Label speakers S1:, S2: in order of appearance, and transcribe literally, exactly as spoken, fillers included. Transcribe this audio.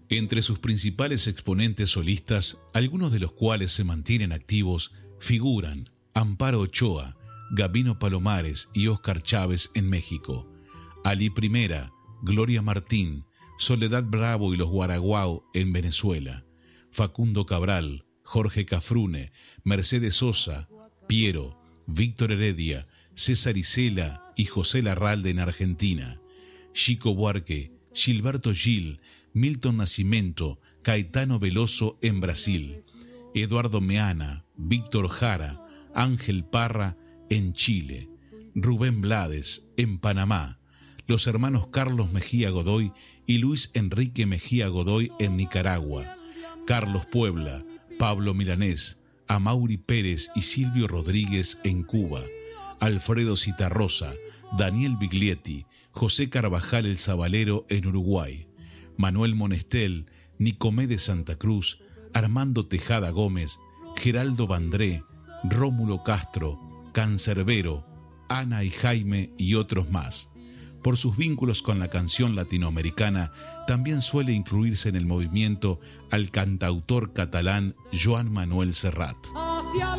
S1: Entre sus principales exponentes solistas, algunos de los cuales se mantienen activos, figuran Amparo Ochoa, Gabino Palomares y Óscar Chávez en México, Alí Primera, Gloria Martín, Soledad Bravo y los Guaraguao en Venezuela, Facundo Cabral, Jorge Cafrune, Mercedes Sosa, Piero, Víctor Heredia, César Isela y José Larralde en Argentina, Chico Buarque, Gilberto Gil, Milton Nascimento, Caetano Veloso en Brasil, Eduardo Meana, Víctor Jara, Ángel Parra en Chile, Rubén Blades en Panamá, los hermanos Carlos Mejía Godoy y Luis Enrique Mejía Godoy en Nicaragua, Carlos Puebla, Pablo Milanés, Amaury Pérez y Silvio Rodríguez en Cuba, Alfredo Citarrosa, Daniel Biglietti, José Carvajal el Zabalero en Uruguay, Manuel Monestel, Nicomé de Santa Cruz, Armando Tejada Gómez, Geraldo Vandré, Rómulo Castro, Cancerbero, Ana y Jaime y otros más. Por sus vínculos con la canción latinoamericana, también suele incluirse en el movimiento al cantautor catalán Joan Manuel Serrat.